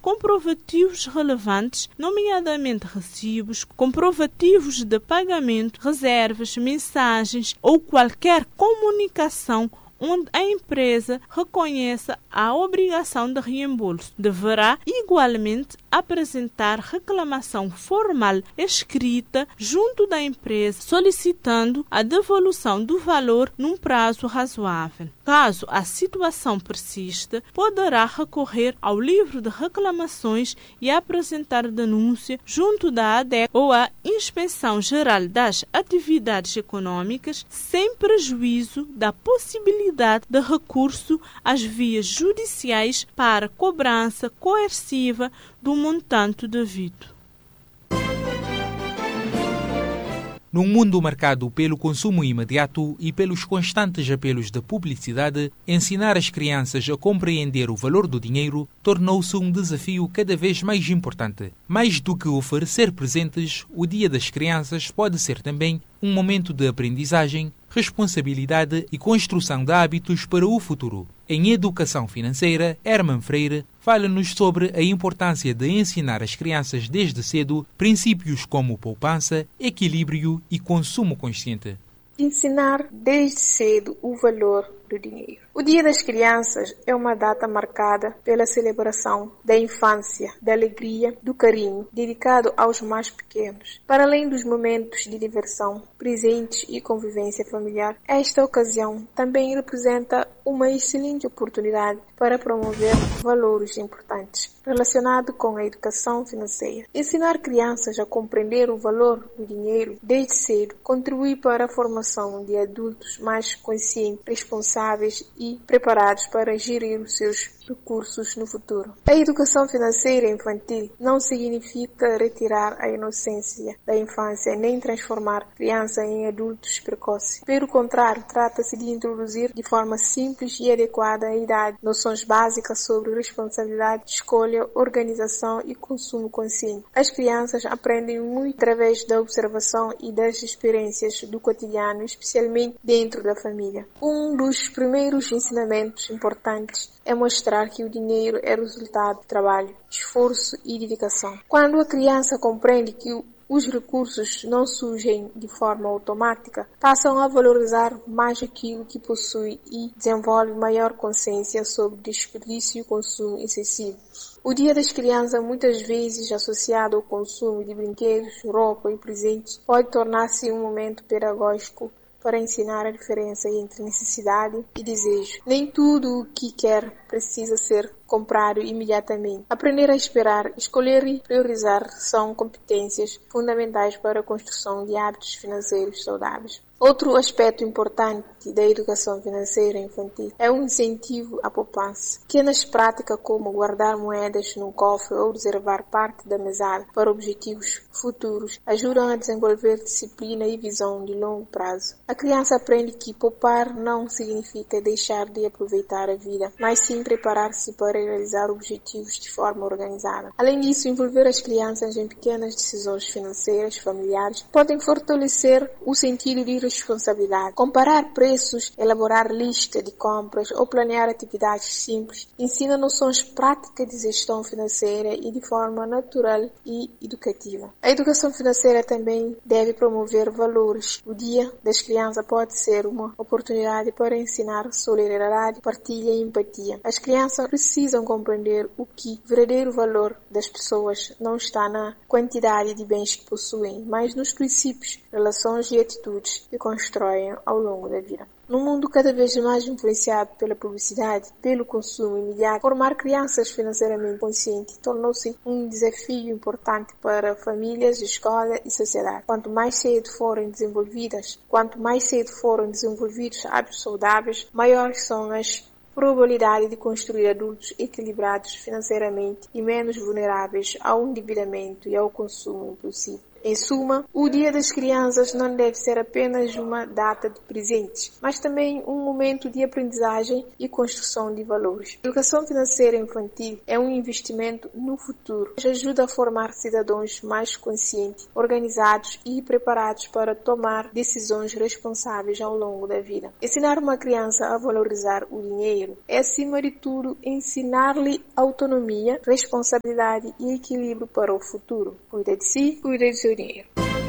comprovativos relevantes, nomeadamente recibos, comprovativos de pagamento, reservas, mensagens ou qualquer comunicação onde a empresa reconheça a obrigação de reembolso. Deverá igualmente apresentar reclamação formal escrita junto da empresa solicitando a devolução do valor num prazo razoável. Caso a situação persista, poderá recorrer ao livro de reclamações e apresentar denúncia junto da ADEC ou à Inspeção Geral das Atividades Econômicas, sem prejuízo da possibilidade de recurso às vias judiciais para cobrança coerciva do montante devido. Num mundo marcado pelo consumo imediato e pelos constantes apelos de publicidade, ensinar as crianças a compreender o valor do dinheiro tornou-se um desafio cada vez mais importante. Mais do que oferecer presentes, o Dia das Crianças pode ser também um momento de aprendizagem, responsabilidade e construção de hábitos para o futuro. Em Educação Financeira, Herman Freire fala-nos sobre a importância de ensinar às crianças desde cedo princípios como poupança, equilíbrio e consumo consciente. Ensinar desde cedo o valor do dinheiro. O Dia das Crianças é uma data marcada pela celebração da infância, da alegria, do carinho, dedicado aos mais pequenos. Para além dos momentos de diversão, presentes e convivência familiar, esta ocasião também representa uma excelente oportunidade para promover valores importantes relacionados com a educação financeira. Ensinar crianças a compreender o valor do dinheiro desde cedo contribui para a formação de adultos mais conscientes, responsáveis e preparados para gerir os seus recursos no futuro. A educação financeira infantil não significa retirar a inocência da infância nem transformar crianças em adultos precoces. Pelo contrário, trata-se de introduzir de forma simples e adequada à idade noções básicas sobre responsabilidade, escolha, organização e consumo consciente. As crianças aprendem muito através da observação e das experiências do cotidiano, especialmente dentro da família. Um dos primeiros ensinamentos importantes é mostrar que o dinheiro é resultado de trabalho, esforço e dedicação. Quando a criança compreende que os recursos não surgem de forma automática, passam a valorizar mais aquilo que possui e desenvolvem maior consciência sobre desperdício e consumo excessivo. O Dia das Crianças, muitas vezes associado ao consumo de brinquedos, roupa e presentes, pode tornar-se um momento pedagógico para ensinar a diferença entre necessidade e desejo. Nem tudo o que quer precisa ser comprado imediatamente. Aprender a esperar, escolher e priorizar são competências fundamentais para a construção de hábitos financeiros saudáveis. Outro aspecto importante da educação financeira infantil é o incentivo à poupança. Pequenas práticas como guardar moedas num cofre ou reservar parte da mesada para objetivos futuros ajudam a desenvolver disciplina e visão de longo prazo. A criança aprende que poupar não significa deixar de aproveitar a vida, mas sim preparar-se para realizar objetivos de forma organizada. Além disso, envolver as crianças em pequenas decisões financeiras familiares podem fortalecer o sentido de responsabilidade. Comparar preços, elaborar lista de compras ou planear atividades simples ensina noções práticas de gestão financeira e de forma natural e educativa. A educação financeira também deve promover valores. O Dia das Crianças pode ser uma oportunidade para ensinar solidariedade, partilha e empatia. As crianças precisam compreender o verdadeiro valor das pessoas não está na quantidade de bens que possuem, mas nos princípios, relações e atitudes que constroem ao longo da vida. Num mundo cada vez mais influenciado pela publicidade, pelo consumo imediato, formar crianças financeiramente conscientes tornou-se um desafio importante para famílias, escola e sociedade. Quanto mais cedo forem desenvolvidos hábitos saudáveis, maiores são as probabilidade de construir adultos equilibrados financeiramente e menos vulneráveis ao endividamento e ao consumo impulsivo. Em suma, o Dia das Crianças não deve ser apenas uma data de presentes, mas também um momento de aprendizagem e construção de valores. A educação financeira infantil é um investimento no futuro, que ajuda a formar cidadãos mais conscientes, organizados e preparados para tomar decisões responsáveis ao longo da vida. Ensinar uma criança a valorizar o dinheiro é, acima de tudo, ensinar-lhe autonomia, responsabilidade e equilíbrio para o futuro. Cuida de si, cuida do seu dinheiro.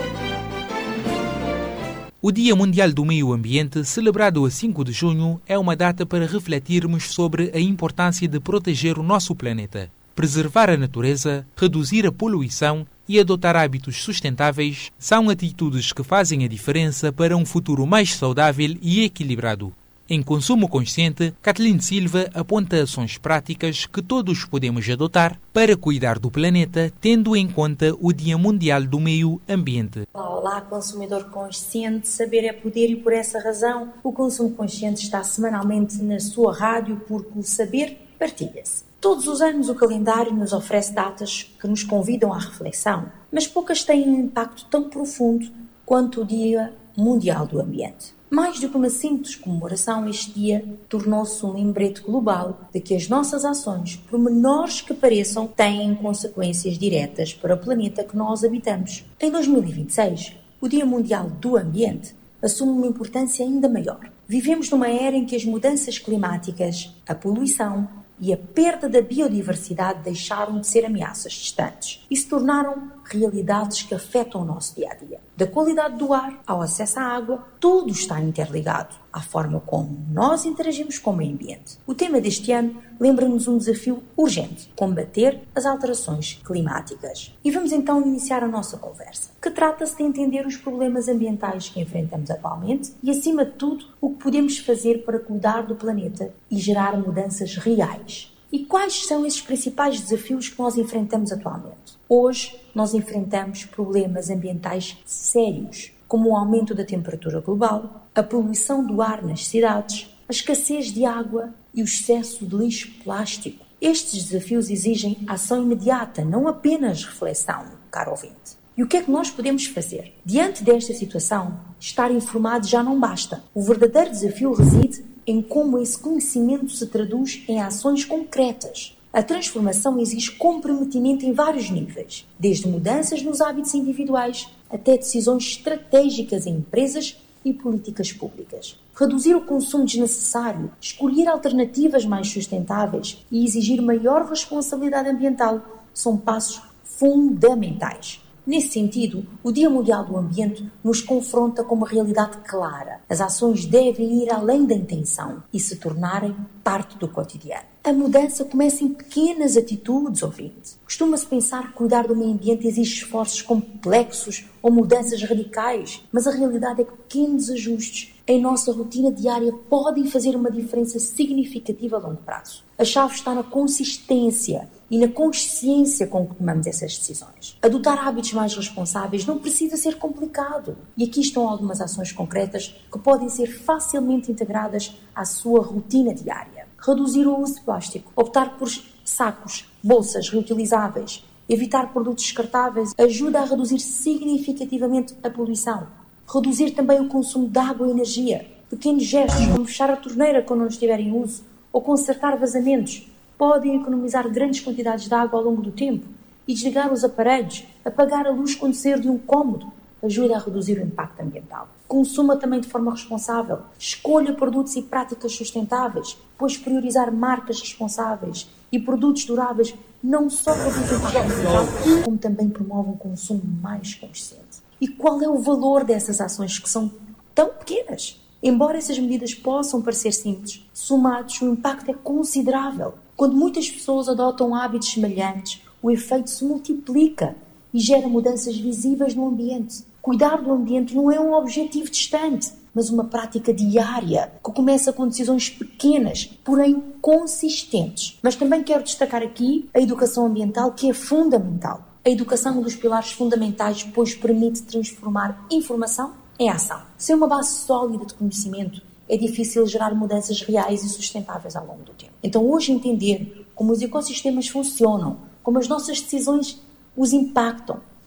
O Dia Mundial do Meio Ambiente, celebrado a 5 de junho, é uma data para refletirmos sobre a importância de proteger o nosso planeta, preservar a natureza, reduzir a poluição e adotar hábitos sustentáveis são atitudes que fazem a diferença para um futuro mais saudável e equilibrado. Em Consumo Consciente, Kathleen Silva aponta ações práticas que todos podemos adotar para cuidar do planeta, tendo em conta o Dia Mundial do Meio Ambiente. Olá, consumidor consciente, saber é poder e por essa razão o Consumo Consciente está semanalmente na sua rádio porque o saber partilha-se. Todos os anos o calendário nos oferece datas que nos convidam à reflexão, mas poucas têm um impacto tão profundo quanto o Dia Mundial do Ambiente. Mais do que uma simples comemoração, este dia tornou-se um lembrete global de que as nossas ações, por menores que pareçam, têm consequências diretas para o planeta que nós habitamos. Em 2026, o Dia Mundial do Ambiente assume uma importância ainda maior. Vivemos numa era em que as mudanças climáticas, a poluição e a perda da biodiversidade deixaram de ser ameaças distantes e se tornaram realidades que afetam o nosso dia-a-dia. Da qualidade do ar ao acesso à água, tudo está interligado à forma como nós interagimos com o meio ambiente. O tema deste ano lembra-nos um desafio urgente: combater as alterações climáticas. E vamos então iniciar a nossa conversa, que trata-se de entender os problemas ambientais que enfrentamos atualmente e, acima de tudo, o que podemos fazer para cuidar do planeta e gerar mudanças reais. E quais são esses principais desafios que nós enfrentamos atualmente? Hoje, nós enfrentamos problemas ambientais sérios, como o aumento da temperatura global, a poluição do ar nas cidades, a escassez de água e o excesso de lixo plástico. Estes desafios exigem ação imediata, não apenas reflexão, caro ouvinte. E o que é que nós podemos fazer? Diante desta situação, estar informado já não basta. O verdadeiro desafio reside em como esse conhecimento se traduz em ações concretas. A transformação exige comprometimento em vários níveis, desde mudanças nos hábitos individuais até decisões estratégicas em empresas e políticas públicas. Reduzir o consumo desnecessário, escolher alternativas mais sustentáveis e exigir maior responsabilidade ambiental são passos fundamentais. Nesse sentido, o Dia Mundial do Ambiente nos confronta com uma realidade clara. As ações devem ir além da intenção e se tornarem parte do cotidiano. A mudança começa em pequenas atitudes, ouvinte. Costuma-se pensar que cuidar do meio ambiente exige esforços complexos ou mudanças radicais, mas a realidade é que pequenos ajustes em nossa rotina diária podem fazer uma diferença significativa a longo prazo. A chave está na consistência e na consciência com que tomamos essas decisões. Adotar hábitos mais responsáveis não precisa ser complicado. E aqui estão algumas ações concretas que podem ser facilmente integradas à sua rotina diária. Reduzir o uso de plástico, optar por sacos, bolsas reutilizáveis, evitar produtos descartáveis ajuda a reduzir significativamente a poluição. Reduzir também o consumo de água e energia. Pequenos gestos, como fechar a torneira quando não estiver em uso, ou consertar vazamentos, podem economizar grandes quantidades de água ao longo do tempo e desligar os aparelhos, apagar a luz quando sair de um cômodo, ajuda a reduzir o impacto ambiental. Consuma também de forma responsável. Escolha produtos e práticas sustentáveis, pois priorizar marcas responsáveis e produtos duráveis não só reduz o impacto ambiental, como também promove um consumo mais consciente. E qual é o valor dessas ações que são tão pequenas? Embora essas medidas possam parecer simples, somados, o impacto é considerável. Quando muitas pessoas adotam hábitos semelhantes, o efeito se multiplica e gera mudanças visíveis no ambiente. Cuidar do ambiente não é um objetivo distante, mas uma prática diária, que começa com decisões pequenas, porém consistentes. Mas também quero destacar aqui a educação ambiental, que é fundamental. A educação é um dos pilares fundamentais, pois permite transformar informação em ação. Sem uma base sólida de conhecimento, é difícil gerar mudanças reais e sustentáveis ao longo do tempo. Então, hoje, entender como os ecossistemas funcionam, como as nossas decisões os impactam,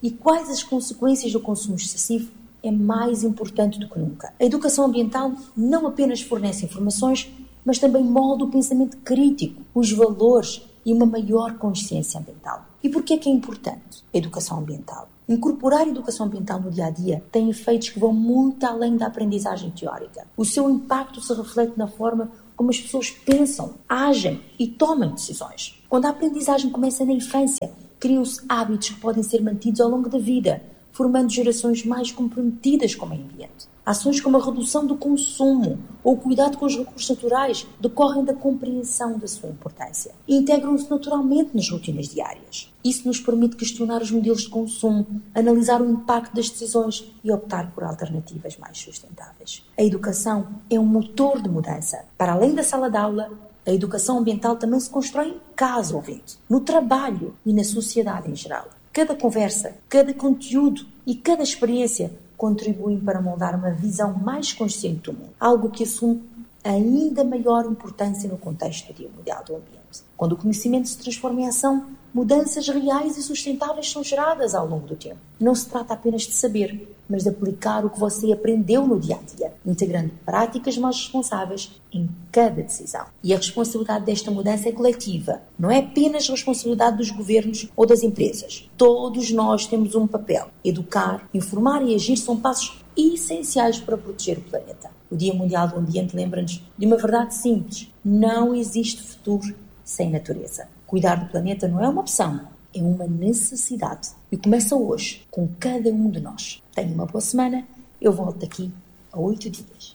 e quais as consequências do consumo excessivo é mais importante do que nunca. A educação ambiental não apenas fornece informações, mas também molda o pensamento crítico, os valores e uma maior consciência ambiental. E por que é importante a educação ambiental? Incorporar a educação ambiental no dia-a-dia tem efeitos que vão muito além da aprendizagem teórica. O seu impacto se reflete na forma como as pessoas pensam, agem e tomam decisões. Quando a aprendizagem começa na infância, criam-se hábitos que podem ser mantidos ao longo da vida, formando gerações mais comprometidas com o meio ambiente. Ações como a redução do consumo ou o cuidado com os recursos naturais decorrem da compreensão da sua importância e integram-se naturalmente nas rotinas diárias. Isso nos permite questionar os modelos de consumo, analisar o impacto das decisões e optar por alternativas mais sustentáveis. A educação é um motor de mudança. Para além da sala de aula, a educação ambiental também se constrói em casa, ouvinte, no trabalho e na sociedade em geral. Cada conversa, cada conteúdo e cada experiência contribuem para moldar uma visão mais consciente do mundo, algo que assume ainda maior importância no contexto do Dia Mundial do Ambiente. Quando o conhecimento se transforma em ação, mudanças reais e sustentáveis são geradas ao longo do tempo. Não se trata apenas de saber, mas de aplicar o que você aprendeu no dia-a-dia, integrando práticas mais responsáveis em cada decisão. E a responsabilidade desta mudança é coletiva. Não é apenas responsabilidade dos governos ou das empresas. Todos nós temos um papel. Educar, informar e agir são passos essenciais para proteger o planeta. O Dia Mundial do Ambiente lembra-nos de uma verdade simples. Não existe futuro sem natureza. Cuidar do planeta não é uma opção, é uma necessidade. E começa hoje, com cada um de nós. Tenha uma boa semana. Eu volto daqui a 8 dias.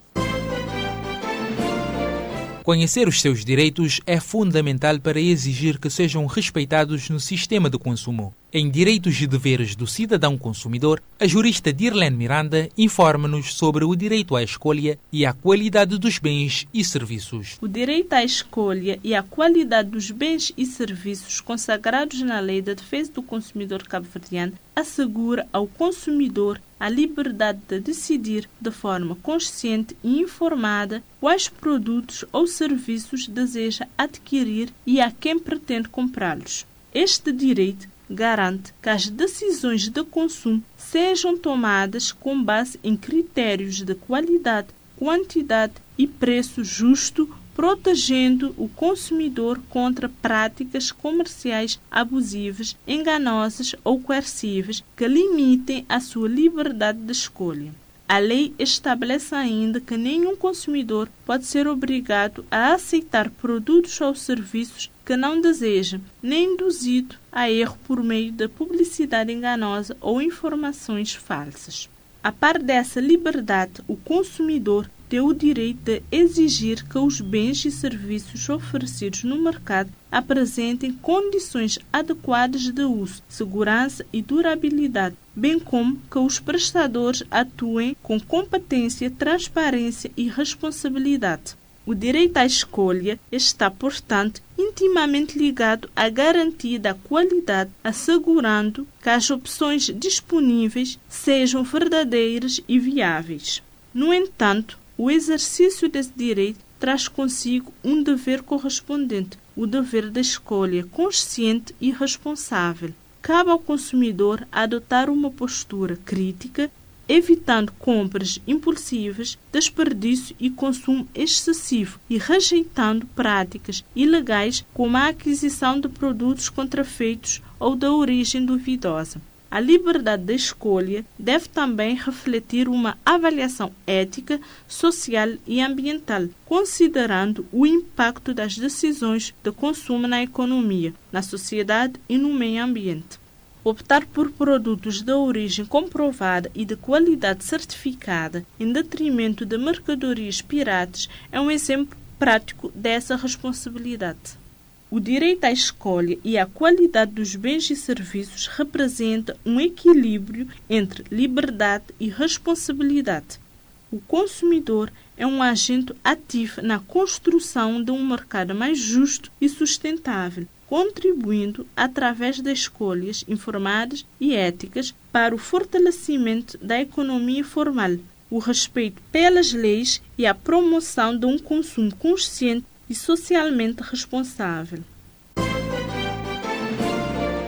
Conhecer os seus direitos é fundamental para exigir que sejam respeitados no sistema de consumo. Em Direitos e Deveres do Cidadão Consumidor, a jurista Dirlene Miranda informa-nos sobre o direito à escolha e à qualidade dos bens e serviços. O direito à escolha e à qualidade dos bens e serviços consagrados na Lei da Defesa do Consumidor cabo-verdiano assegura ao consumidor a liberdade de decidir de forma consciente e informada quais produtos ou serviços deseja adquirir e a quem pretende comprá-los. Este direito garante que as decisões de consumo sejam tomadas com base em critérios de qualidade, quantidade e preço justo, protegendo o consumidor contra práticas comerciais abusivas, enganosas ou coercivas que limitem a sua liberdade de escolha. A lei estabelece ainda que nenhum consumidor pode ser obrigado a aceitar produtos ou serviços que não deseja, nem induzido a erro por meio da publicidade enganosa ou informações falsas. A par dessa liberdade, o consumidor tem o direito de exigir que os bens e serviços oferecidos no mercado apresentem condições adequadas de uso, segurança e durabilidade, bem como que os prestadores atuem com competência, transparência e responsabilidade. O direito à escolha está, portanto, intimamente ligado à garantia da qualidade, assegurando que as opções disponíveis sejam verdadeiras e viáveis. No entanto, o exercício desse direito traz consigo um dever correspondente, o dever da escolha consciente e responsável. Cabe ao consumidor adotar uma postura crítica, evitando compras impulsivas, desperdício e consumo excessivo e rejeitando práticas ilegais como a aquisição de produtos contrafeitos ou de origem duvidosa. A liberdade de escolha deve também refletir uma avaliação ética, social e ambiental, considerando o impacto das decisões de consumo na economia, na sociedade e no meio ambiente. Optar por produtos de origem comprovada e de qualidade certificada em detrimento de mercadorias piratas é um exemplo prático dessa responsabilidade. O direito à escolha e à qualidade dos bens e serviços representa um equilíbrio entre liberdade e responsabilidade. O consumidor é um agente ativo na construção de um mercado mais justo e sustentável, contribuindo através de escolhas informadas e éticas para o fortalecimento da economia formal, o respeito pelas leis e a promoção de um consumo consciente e socialmente responsável.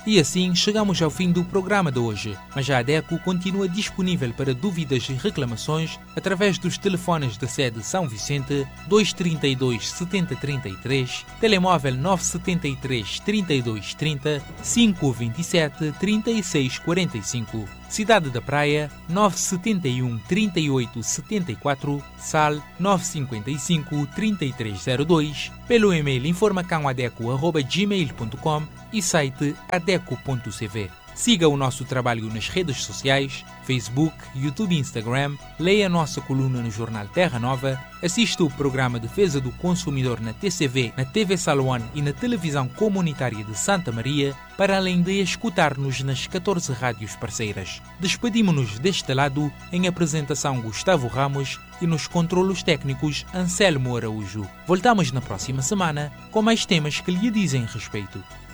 E assim chegamos ao fim do programa de hoje, mas a ADECO continua disponível para dúvidas e reclamações através dos telefones da sede São Vicente 232 7033, telemóvel 973 3230 527 3645. Cidade da Praia 971 38 74, SAL 955 3302, pelo e-mail informacãoadeco@gmail.com e site adeco.cv. Siga o nosso trabalho nas redes sociais, Facebook, YouTube e Instagram, leia a nossa coluna no jornal Terra Nova, assista o programa Defesa do Consumidor na TCV, na TV Salwan e na televisão comunitária de Santa Maria, para além de escutar-nos nas 14 rádios parceiras. Despedimos-nos deste lado em apresentação Gustavo Ramos e nos controlos técnicos Anselmo Araújo. Voltamos na próxima semana com mais temas que lhe dizem respeito.